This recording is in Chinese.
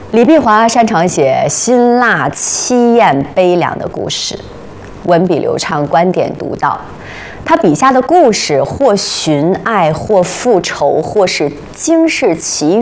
李碧华擅长写辛辣、凄艳、悲凉的故事，文笔流畅，观点独到。他笔下的故事或寻爱，或复仇，或是惊世奇